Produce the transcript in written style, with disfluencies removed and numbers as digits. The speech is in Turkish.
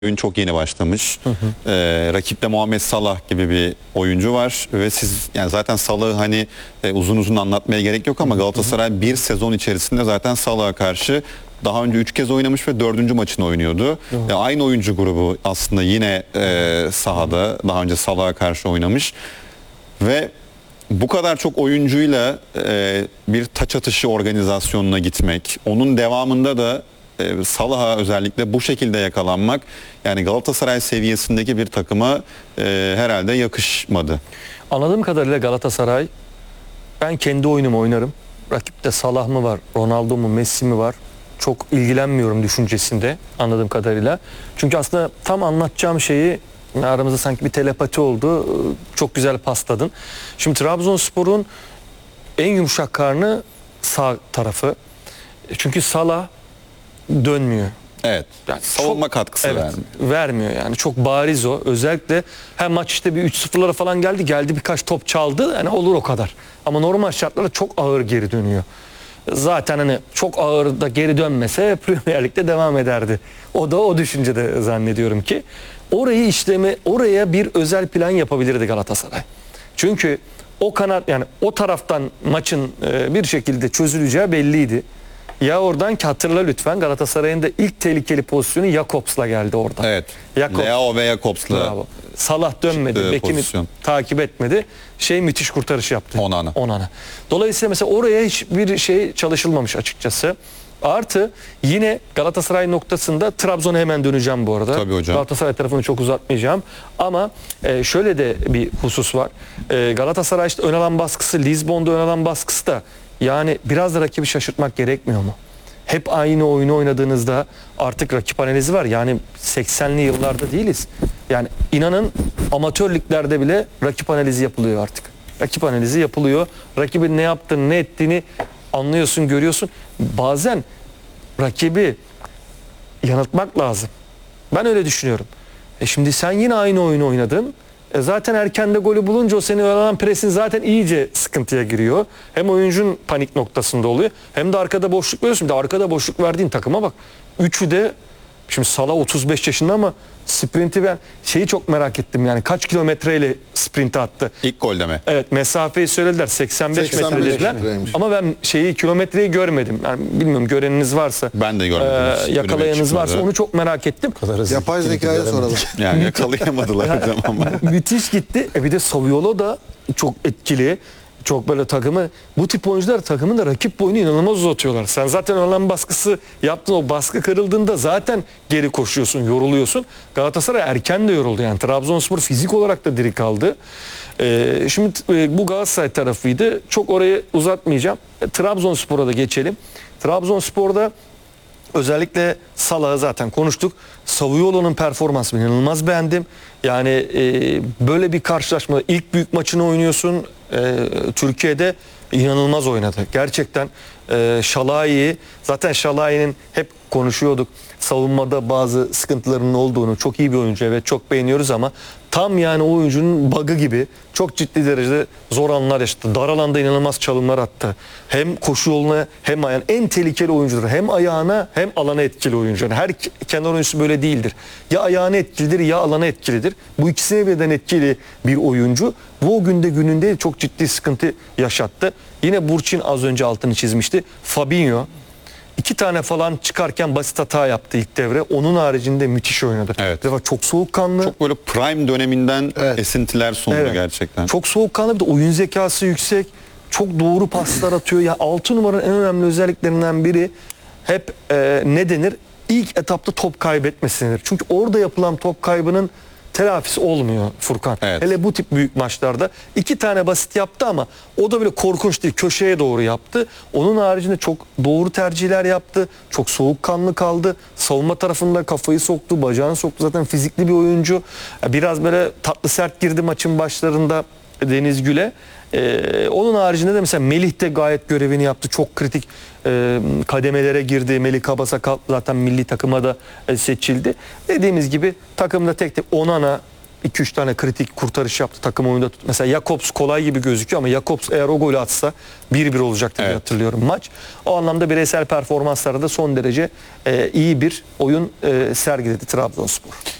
Oyun çok yeni başlamış. Rakipte Muhammed Salah gibi bir oyuncu var ve siz yani zaten Salah'ı hani uzun uzun anlatmaya gerek yok ama Galatasaray bir sezon içerisinde zaten Salah'a karşı daha önce 3 kez oynamış ve 4. maçını oynuyordu. Aynı oyuncu grubu aslında yine sahada daha önce Salah'a karşı oynamış ve bu kadar çok oyuncuyla bir taç atışı organizasyonuna gitmek, onun devamında da Salah'a özellikle bu şekilde yakalanmak yani Galatasaray seviyesindeki bir takıma herhalde yakışmadı. Anladığım kadarıyla Galatasaray, ben kendi oyunumu oynarım. Rakipte Salah mı var, Ronaldo mu, Messi mi var? Çok ilgilenmiyorum düşüncesinde anladığım kadarıyla. Çünkü aslında tam anlatacağım şeyi aramızda sanki bir telepati oldu. Çok güzel pasladın. Şimdi Trabzonspor'un en yumuşak karnı sağ tarafı. Çünkü Salah dönmüyor. Evet. Yani savunma katkısı vermiyor yani. Çok bariz o. Özellikle hem maç işte bir 3-0'lara falan geldi birkaç top çaldı. Yani olur o kadar. Ama normal şartlarda çok ağır geri dönüyor. Zaten hani çok ağır da geri dönmese Premier Lig'de devam ederdi. O da o düşüncede zannediyorum ki. Oraya bir özel plan yapabilirdi Galatasaray. Çünkü o kanat yani o taraftan maçın bir şekilde çözüleceği belliydi. Ya oradan ki hatırla lütfen Galatasaray'ın da ilk tehlikeli pozisyonu Jakobs'la geldi oradan. Evet. Leao ve Jakobs'la. Salah dönmedi. Bekini takip etmedi. Müthiş kurtarış yaptı. Onana. Dolayısıyla mesela oraya hiçbir şey çalışılmamış açıkçası. Artı yine Galatasaray noktasında Trabzon'a hemen döneceğim bu arada. Tabii hocam. Galatasaray tarafını çok uzatmayacağım. Ama şöyle de bir husus var. Galatasaray işte ön alan baskısı, Lizbon'da ön alan baskısı da yani biraz da rakibi şaşırtmak gerekmiyor mu? Hep aynı oyunu oynadığınızda artık rakip analizi var. Yani 80'li yıllarda değiliz. Yani inanın amatör liglerde bile rakip analizi yapılıyor artık. Rakip analizi yapılıyor. Rakibin ne yaptığını, ne ettiğini anlıyorsun, görüyorsun. Bazen rakibi yanıltmak lazım. Ben öyle düşünüyorum. Şimdi sen yine aynı oyunu oynadın. Zaten erken de golü bulunca o seni öğrenen presin zaten iyice sıkıntıya giriyor. Hem oyuncunun panik noktasında oluyor hem de arkada boşluk veriyorsun. Bir de arkada boşluk verdiğin takıma bak. Üçü de şimdi Salah 35 yaşında ama sprinti ben çok merak ettim yani kaç kilometreyle sprinti attı. İlk golde mi? Evet, mesafeyi söylediler 85 metre dediler. Ama ben kilometreyi görmedim. Yani bilmiyorum göreniniz varsa. Ben de görmedim. Yakalayanınız varsa onu çok merak ettim. Yapay zekaya soralım. Yani yakalayamadılar hocam ama. Müthiş gitti. Bir de Saviolo da çok etkili. Çok böyle takımı, bu tip oyuncular takımın da rakip boyunu inanılmaz uzatıyorlar. Sen zaten alan baskısı yaptın, o baskı kırıldığında zaten geri koşuyorsun, yoruluyorsun. Galatasaray erken de yoruldu yani. Trabzonspor fizik olarak da diri kaldı. Şimdi bu Galatasaray tarafıydı. Çok orayı uzatmayacağım. Trabzonspor'a da geçelim. Trabzonspor'da özellikle Salah'ı zaten konuştuk. Saviolo'nun performansını inanılmaz beğendim. Yani böyle bir karşılaşmada ilk büyük maçını oynuyorsun. Türkiye'de inanılmaz oynadı. Gerçekten Şalai'yi, zaten Şalai'nin hep konuşuyorduk. Savunmada bazı sıkıntılarının olduğunu, çok iyi bir oyuncu evet çok beğeniyoruz ama tam yani o oyuncunun bug'ı gibi çok ciddi derecede zor anlar yaşadı. Dar alanda inanılmaz çalımlar attı. Hem koşu yoluna hem ayağına en tehlikeli oyuncudur. Hem ayağına hem alana etkili oyuncu. Yani her kenar oyuncusu böyle değildir. Ya ayağına etkilidir ya alana etkilidir. Bu ikisine birden etkili bir oyuncu. Bu o gününde çok ciddi sıkıntı yaşattı. Yine Burçin az önce altını çizmişti. Fabinho 2 tane falan çıkarken basit hata yaptı ilk devre. Onun haricinde müthiş oynadı. Evet. Çok soğukkanlı. Çok böyle prime döneminden esintiler sundu gerçekten. Çok soğukkanlı, bir de oyun zekası yüksek. Çok doğru paslar atıyor. Ya 6 numaranın en önemli özelliklerinden biri hep ne denir? İlk etapta top kaybetmesidir. Çünkü orada yapılan top kaybının telafisi olmuyor Furkan. Evet. Hele bu tip büyük maçlarda 2 tane basit yaptı ama o da böyle korkunç değil. Köşeye doğru yaptı. Onun haricinde çok doğru tercihler yaptı. Çok soğukkanlı kaldı. Savunma tarafında kafayı soktu, bacağını soktu. Zaten fizikli bir oyuncu. Biraz böyle tatlı sert girdi maçın başlarında Deniz Gül'e. Onun haricinde de mesela Melih de gayet görevini yaptı. Çok kritik kademelere girdi. Melih Kabasakal zaten milli takıma da seçildi. Dediğimiz gibi takımda tek Onana 2-3 tane kritik kurtarış yaptı takım oyunda. Mesela Jakobs kolay gibi gözüküyor ama Jakobs eğer o golü atsa 1-1 olacaktı diye Evet. hatırlıyorum maç. O anlamda bireysel performanslarda da son derece iyi bir oyun sergiledi Trabzonspor.